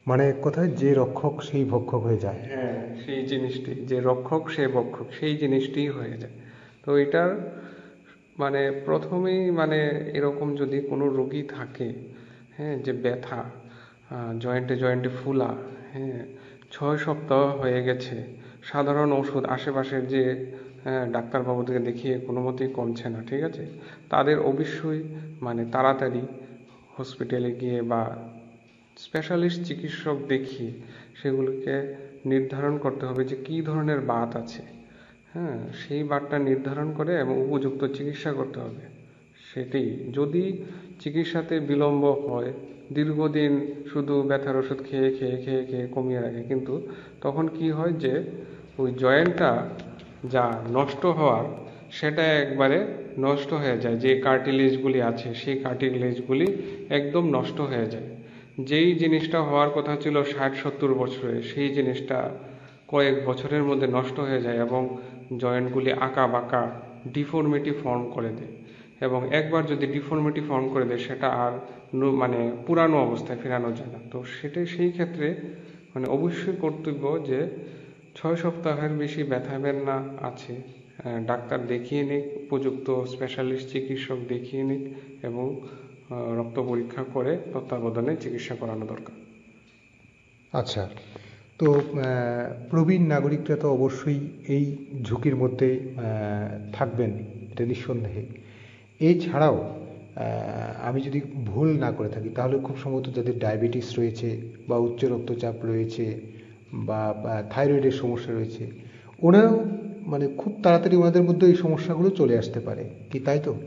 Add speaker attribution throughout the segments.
Speaker 1: মানে এক কথায় যে রক্ষক সেই ভক্ষক হয়ে যায়।
Speaker 2: হ্যাঁ, সেই জিনিসটি, যে রক্ষক সে ভক্ষক, সেই জিনিসটিই হয়ে যায়। তো এটার মানে প্রথমেই মানে এরকম যদি কোনো রোগী থাকে, হ্যাঁ, যে ব্যথা, জয়েন্টে জয়েন্টে ফুলা, হ্যাঁ, 6 সপ্তাহ হয়ে গেছে, সাধারণ ওষুধ আশেপাশের যে ডাক্তারবাবুদেরকে দেখিয়ে কোনো মতেই কমছে না, ঠিক আছে, তাদের অবশ্যই মানে তাড়াতাড়ি হসপিটালে গিয়ে বা স্পেশালিস্ট চিকিৎসক দেখিয়ে সেগুলোকে নির্ধারণ করতে হবে যে কী ধরনের বাত আছে, হ্যাঁ, সেই বাতটা নির্ধারণ করে এবং উপযুক্ত চিকিৎসা করতে হবে। সেটি যদি চিকিৎসাতে বিলম্ব হয়, দীর্ঘদিন শুধু ব্যথার ওষুধ খেয়ে খেয়ে খেয়ে খেয়ে কমিয়ে রাখে, কিন্তু তখন কি হয় যে ওই জয়েন্টটা যা নষ্ট হওয়ার, সেটা একবারে নষ্ট হয়ে যায়। যে কার্টিলেজগুলি আছে সেই কার্টিলেজগুলি একদম নষ্ট হয়ে যায়। যেই জিনিসটা হওয়ার কথা ছিল 60-70 বছরে, সেই জিনিসটা কয়েক বছরের মধ্যে নষ্ট হয়ে যায় এবং জয়েন্টগুলি আঁকা বাঁকা ডিফর্মিটি ফর্ম করে দেয়। এবং একবার যদি ডিফর্মিটি ফর্ম করে দেয় সেটা আর মানে পুরানো অবস্থায় ফেরানো যায় না। তো সেটাই সেই ক্ষেত্রে মানে অবশ্যই কর্তব্য যে 6 সপ্তাহের বেশি ব্যথা বেদনা আছে, ডাক্তার দেখিয়ে নিক, উপযুক্ত স্পেশালিস্ট চিকিৎসক দেখিয়ে নিক এবং রক্ত পরীক্ষা করে তত্ত্বাবধানে চিকিৎসা করানো দরকার।
Speaker 1: আচ্ছা, তো প্রবীণ নাগরিকরা তো অবশ্যই এই ঝুঁকির মধ্যে থাকবেন, এটা নিঃসন্দেহে। এছাড়াও আমি যদি ভুল না করে থাকি তাহলে খুব সম্ভবত যাদের ডায়াবেটিস রয়েছে বা উচ্চ রক্তচাপ রয়েছে বা থাইরয়েডের সমস্যা রয়েছে, ওনারাও মানে খুব তাড়াতাড়ি ওনাদের মধ্যে এই সমস্যাগুলো চলে আসতে পারে, কি তাই তো?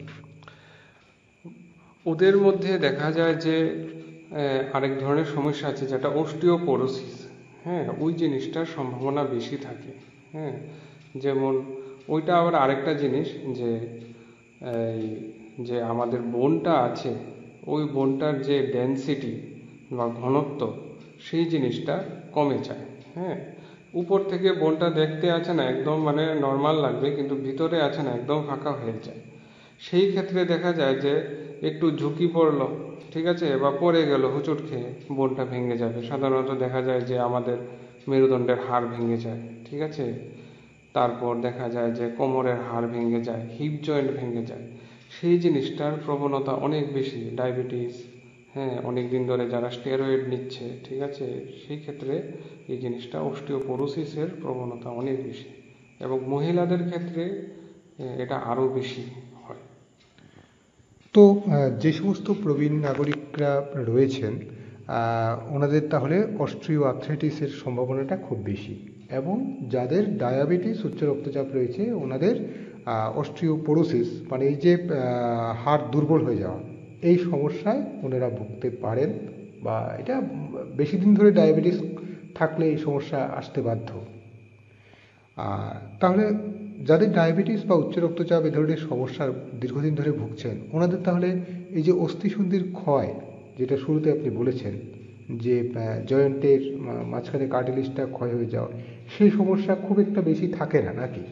Speaker 2: ওদের মধ্যে দেখা যায় যে আরেক ধরনের সমস্যা আছে যেটা অস্টিওপোরোসিস, হ্যাঁ, ওই জিনিসটার সম্ভাবনা বেশি থাকে। হ্যাঁ, যেমন ওইটা আবার আরেকটা জিনিস যে এই যে আমাদের বোনটা আছে, ওই বোনটার যে ডেনসিটি বা ঘনত্ব, সেই জিনিসটা কমে যায়। হ্যাঁ, উপর থেকে বোনটা দেখতে আছে না একদম মানে নর্মাল লাগবে, কিন্তু ভিতরে আছে না একদম ফাঁকা হয়ে যায়। সেই ক্ষেত্রে দেখা যায় যে একটু ঝুঁকি পড়লো, ঠিক আছে, বা পড়ে গেল হুঁচট খেয়ে, বোনটা ভেঙে যাবে। সাধারণত দেখা যায় যে আমাদের মেরুদণ্ডের হাড় ভেঙে যায়, ঠিক আছে, তারপর দেখা যায় যে কোমরের হাড় ভেঙে যায়, হিপ জয়েন্ট ভেঙে যায়। সেই জিনিসটার প্রবণতা অনেক বেশি ডায়াবেটিস, হ্যাঁ, অনেক দিন ধরে যারা স্টেরয়েড নিচ্ছে, ঠিক আছে, সেই ক্ষেত্রে এই জিনিসটা অস্টিওপোরোসিসের প্রবণতা অনেক বেশি এবং মহিলাদের ক্ষেত্রে এটা আরও বেশি হয়।
Speaker 1: তো যে সমস্ত প্রবীণ নাগরিকরা রয়েছেন ওনাদের তাহলে অস্ট্রিও আর্থ্রাইটিসের সম্ভাবনাটা খুব বেশি, এবং যাদের ডায়াবেটিস উচ্চ রক্তচাপ রয়েছে ওনাদের অস্ট্রিওপোরোসিস মানে এই যে হাড় দুর্বল হয়ে যাওয়া, এই সমস্যায় ওনারা ভুগতে পারেন, বা এটা বেশি দিন ধরে ডায়াবেটিস থাকলে এই সমস্যা আসতে বাধ্য। তাহলে যাদের ডায়াবেটিস বা উচ্চ রক্তচাপ এ ধরনের সমস্যার দীর্ঘদিন ধরে ভুগছেন ওনাদের তাহলে এই যে অস্থিসন্ধির ক্ষয়, যেটা শুরুতে আপনি বলেছেন যে জয়েন্টের মাঝখানে কার্টিলেজটা ক্ষয় হয়ে যাওয়া, সেই সমস্যা খুব একটা বেশি থাকে না নাকি?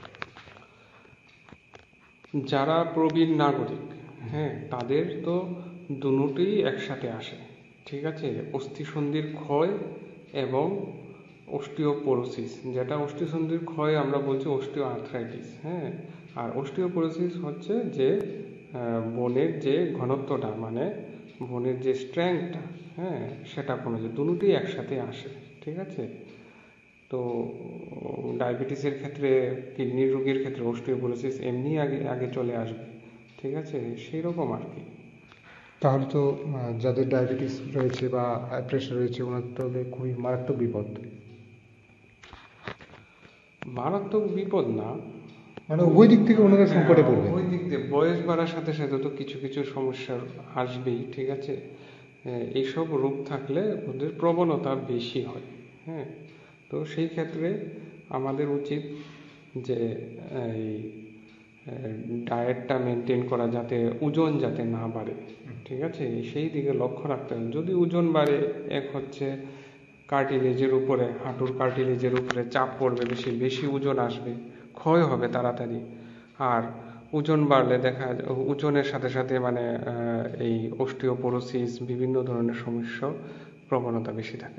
Speaker 2: যারা প্রবীণ নাগরিক, হ্যাঁ, তাদের তো দুটোই একসাথে আসে, ঠিক আছে, অস্থিসন্ধির ক্ষয় এবং অস্টিওপোরোসিস। যেটা অস্থিসন্ধির ক্ষয় আমরা বলছি অস্টিও আর্থ্রাইটিস, হ্যাঁ, আর অস্টিওপোরোসিস হচ্ছে যে বোনের যে ঘনত্বটা মানে বোনের যে স্ট্রেংথটা, হ্যাঁ, সেটা কমে যায়। দুটোই একসাথে আসে, ঠিক আছে। তো ডায়াবেটিসের ক্ষেত্রে, কিডনির রোগীর ক্ষেত্রে অস্টিওপোরোসিস এমনি আগে আগে চলে আসবে, ঠিক আছে, সেই রকম আর কি।
Speaker 1: তাহলে তো যাদের ডায়াবেটিস রয়েছে বা হাই প্রেশার রয়েছে ওনার তো খুবই মারাত্মক বিপদ।
Speaker 2: মারাত্মক বিপদ না,
Speaker 1: মানে উভয় দিক থেকে ওনারা সংকটে
Speaker 2: হ্যাঁ,
Speaker 1: পড়বেন।
Speaker 2: ওই দিক দিয়ে বয়স বাড়ার সাথে সাথে তো কিছু কিছু সমস্যা আসবেই, ঠিক আছে। এইসব রোগ থাকলে ওদের প্রবণতা বেশি হয়। হ্যাঁ, তো সেই ক্ষেত্রে আমাদের উচিত যে এই ডায়েটটা মেনটেন করা, যাতে ওজন যাতে না বাড়ে, ঠিক আছে, সেই দিকে লক্ষ্য রাখতে হবে। যদি ওজন বাড়ে, এক হচ্ছে কার্টিলেজের উপরে, হাঁটুর কার্টিলেজের উপরে চাপ পড়বে, বেশি বেশি ওজন আসবে, ক্ষয় হবে তাড়াতাড়ি। আর ওজন বাড়লে দেখা যায় ওজনের সাথে সাথে মানে এই অস্টিওপোরোসিস বিভিন্ন ধরনের সমস্যা প্রবণতা বেশি থাকে।